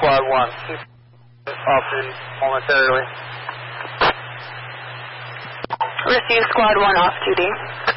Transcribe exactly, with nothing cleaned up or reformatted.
Squad one. Off duty momentarily. Receive Squad one off duty.